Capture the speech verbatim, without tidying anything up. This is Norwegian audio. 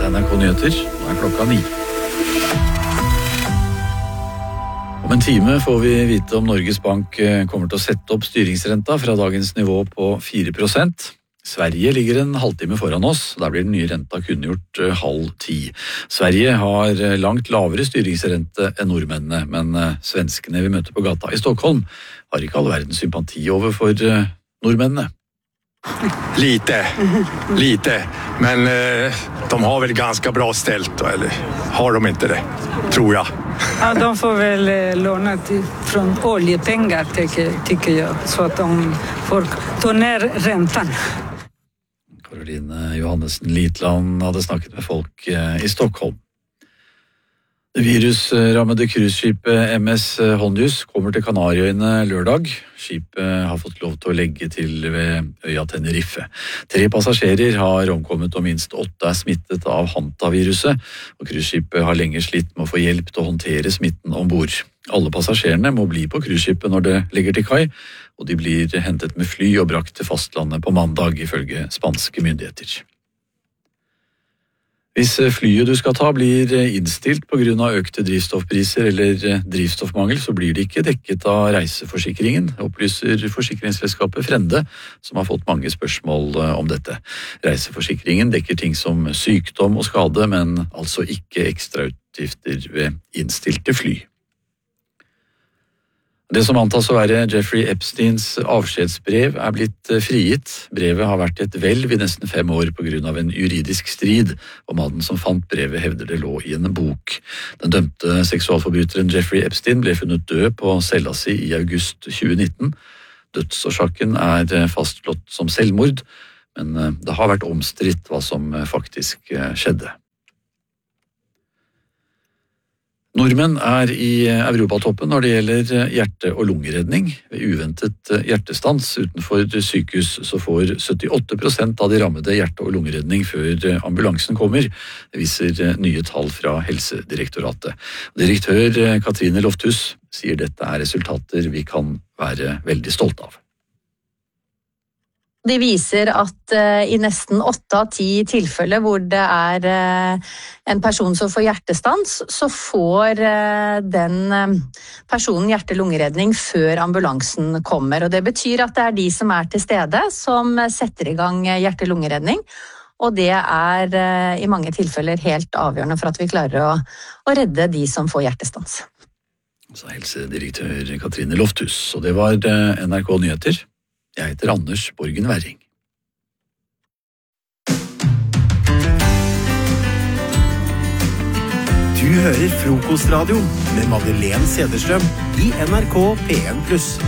N R K Nyheter. Nå er klokka ni. Om en time får vi vite om Norges Bank kommer til å sette opp styringsrenta fra dagens nivå på fire prosent. Sverige ligger en halvtime foran oss, der blir den nye renta kunngjort halv ti. Sverige har langt lavere styringsrente enn nordmennene, men svenskene vi møter på gata i Stockholm har ikke all verdens sympati overfor nordmennene. Lite, lite, men eh, de har väl ganska bra ställt, eller har de inte det, tror jag. Ja, de får väl eh, låna till, från oljepengar, tycker, tycker jag, så att de får ta ner räntan. Karoline Johannessen Litland hadde snakket med folk i Stockholm. Det virusrammede cruiseskipet M S Hondius kommer til Kanariøyene lørdag. Skipet har fått lov til å legge til ved øya Tenerife. Tre passasjerer har omkommet og minst åtte er smittet av hantaviruset, og cruiseskipet har lenge slitt med å få hjelp til å håndtere smitten ombord. Alle passasjerene må bli på cruiseskipet når det legger til kai, og de blir hentet med fly og brakt til fastlandet på mandag, ifølge spanske myndigheter. Hvis flyet du skal ta blir innstilt på grunn av økte drivstoffpriser eller drivstoffmangel, så blir det ikke dekket av reiseforsikringen, opplyser forsikringsselskapet Frende, som har fått mange spørsmål om dette. Reiseforsikringen dekker ting som sykdom og skade, men altså ikke ekstrautgifter ved innstilte fly. Det som antas å være Jeffrey Epsteins avskjedsbrev er blitt frigitt. Brevet har vært et hvelv i nesten fem år på grunn av en juridisk strid, og mannen som fant brevet hevder det lå i en bok. Den dømte seksualforbryteren Jeffrey Epstein ble funnet død på cella si i august tjue nitten. Dødsårsaken er fastslått som selvmord, men det har vært omstridt hva som faktisk skjedde. Nordmenn er i Europatoppen når det gjelder hjerte- og lungeredning. Ved uventet hjertestans utenfor sykehus så får syttiåtte prosent av de rammede hjerte- og lungeredning før ambulansen kommer. Det viser nye tall fra Helsedirektoratet. Direktør Katrine Lofthus sier dette er resultater vi kan være veldig stolte av. De viser at uh, i nesten åtte av ti tilfeller hvor det er uh, en person som får hjertestans, så får uh, den uh, personen hjerte-lungeredning før ambulansen kommer. Og det betyr at det er de som er til stede som setter i gang hjerte-lungeredning, og det er uh, i mange tilfeller helt avgjørende for at vi klarer å, å redde de som får hjertestans. Så helsedirektør Katrine Lofthus, og det var uh, N R K Nyheter. Jeg heter Anders Borgen Werring. Du hører Frokostradio med Madeleine Cederstrøm i N R K P en pluss.